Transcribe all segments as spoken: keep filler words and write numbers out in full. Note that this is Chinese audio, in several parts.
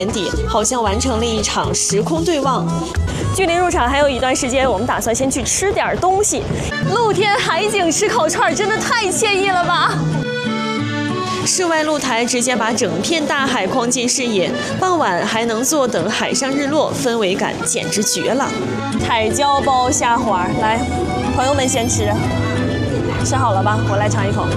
年底好像完成了一场时空对望。距离入场还有一段时间，我们打算先去吃点东西。露天海景吃烤串真的太惬意了吧！室外露台直接把整片大海框进视野，傍晚还能坐等海上日落，氛围感简直绝了。彩椒包虾滑，来，朋友们先吃，吃好了吧？我来尝一口。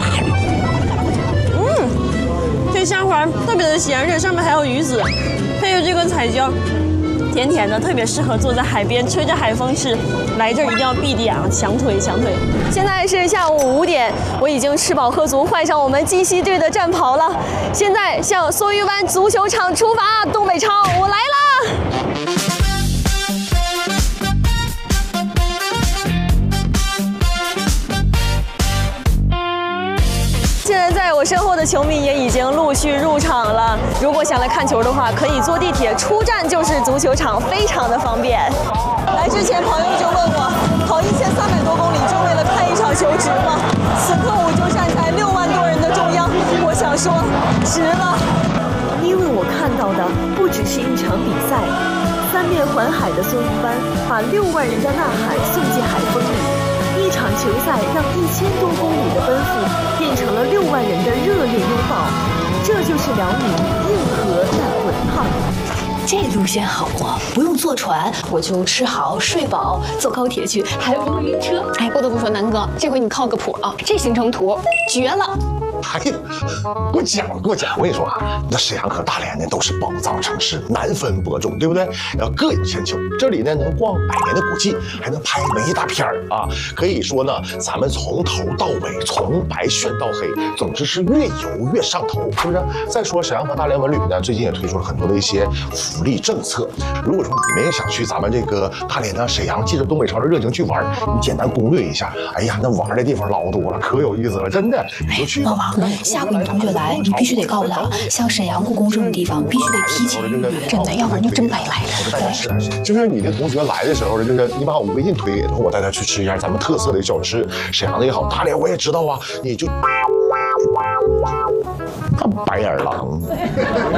嗯，这虾滑特别的咸，而且上面还有鱼籽，配着这个彩椒，甜甜的，特别适合坐在海边吹着海风吃。来这儿一定要闭眼啊，强腿强腿。现在是下午五点，我已经吃饱喝足，换上我们鸡西队的战袍了。现在向梭鱼湾足球场出发，东北超，我来啦！现在在我身后的球迷也已经陆续入场了。如果想来看球的话，可以坐地铁，出站就是足球场，非常的方便。来之前，朋友就问我，跑一千三百多公里就为了看一场球值吗？此刻我就站在六万多人的中央，我想说，值了。 因为我看到的不只是一场比赛，三面环海的梭鱼湾把六万人的呐喊送进海风里。一场球赛让一千多公里的奔赴变成了六万人的热烈拥抱，这就是辽宁硬核但滚烫。 这路线好啊，不用坐船，我就吃好睡饱，坐高铁去还不用晕车。哎，不得不说，南哥，这回你靠个谱啊，这行程图绝了。 哎呀，过奖过奖！我跟你说啊，那沈阳和大连呢都是宝藏城市，难分伯仲，对不对？然后各有千秋。这里呢能逛百年的古迹，还能拍文艺大片儿啊！可以说呢，咱们从头到尾，从白炫到黑，总之是越游越上头，是不是？再说沈阳和大连文旅呢，最近也推出了很多的一些福利政策。如果说你们也想去咱们这个大连呢、沈阳，借着东北超的热情去玩，你简单攻略一下，哎呀，那玩的地方老多了，可有意思了，真的，你就去吧。 下回你同学来，你必须得告诉他，像沈阳故宫这种地方，必须得提前预约，真的，要不然就真白来了。 就是你的同学来的时候，就是你把我微信推给他，我带他去吃一下咱们特色的小吃，沈阳的也好，大连我也知道啊，你就。白眼狼。